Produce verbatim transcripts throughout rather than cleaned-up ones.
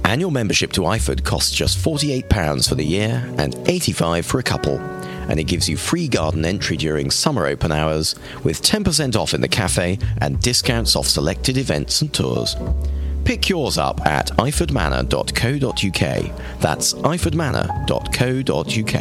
Annual membership to I F O D costs just forty-eight pounds for the year and eighty-five pounds for a couple, and it gives you free garden entry during summer open hours with ten percent off in the cafe and discounts off selected events and tours. Pick yours up at iford manor dot co dot uk. That's iford manor dot co dot uk.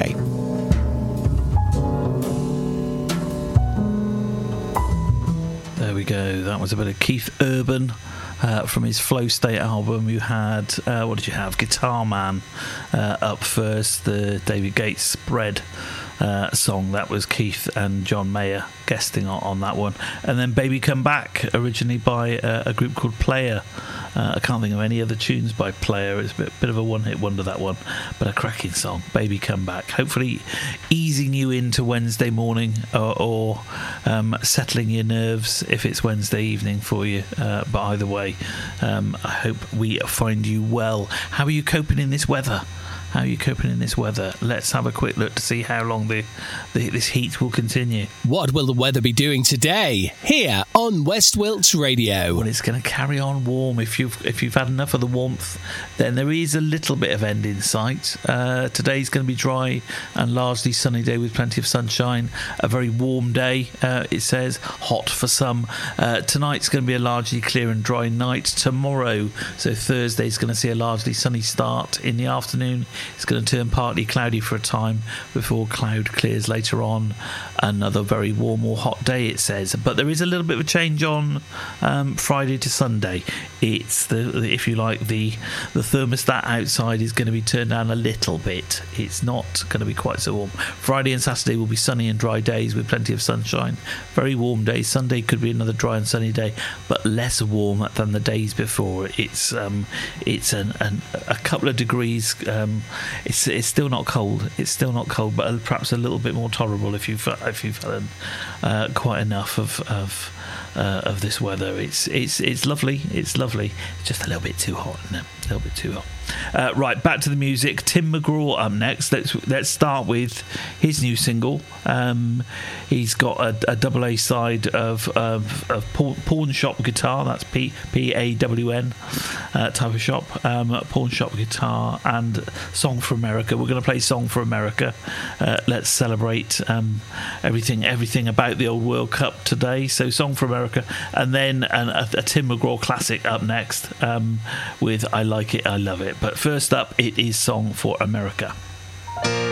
There we go. That was a bit of Keith Urban uh, from his Flow State album. You had, uh, what did you have? Guitar Man uh, up first, the David Gates Spread uh, song. That was Keith and John Mayer guesting on, on that one. And then Baby Come Back, originally by uh, a group called Player. Uh, I can't think of any other tunes by Player. It's a bit, bit of a one-hit wonder, that one, but a cracking song. Baby Come Back. Hopefully easing you into Wednesday morning, or, or um, settling your nerves if it's Wednesday evening for you. Uh, but either way, um, I hope we find you well. How are you coping in this weather? How are you coping in this weather? Let's have a quick look to see how long the, the this heat will continue. What will the weather be doing today here on West Wilts Radio? Well, it's going to carry on warm. If you've if you've had enough of the warmth, then there is a little bit of end in sight. Uh, today's going to be dry and largely sunny day with plenty of sunshine. A very warm day, uh, it says. Hot for some. Uh, tonight's going to be a largely clear and dry night. Tomorrow, so Thursday's going to see a largely sunny start in the afternoon. It's going to turn partly cloudy for a time before cloud clears later on. Another very warm or hot day, it says. But there is a little bit of a change on um, Friday to Sunday. It's the, if you like, the the thermostat outside is going to be turned down a little bit. It's not going to be quite so warm. Friday and Saturday will be sunny and dry days with plenty of sunshine. Very warm days. Sunday could be another dry and sunny day, but less warm than the days before. It's um, it's an, an, a couple of degrees. Um, It's it's still not cold. It's still not cold, but perhaps a little bit more tolerable if you've if you've had uh, quite enough of of uh, of this weather. It's it's it's lovely. It's lovely. It's just a little bit too hot, isn't it? A little bit too hot. Uh, right, back to the music. Tim McGraw up next. Let's let's start with his new single. Um, he's got a, a double A side of of, of Pawn Shop Guitar. That's P P A W N uh, type of shop. Um, Pawn Shop Guitar and Song for America. We're going to play Song for America. Uh, let's celebrate um, everything everything about the old World Cup today. So Song for America, and then an, a, a Tim McGraw classic up next um, with I Like It, I Love It. But first up, it is Song for America.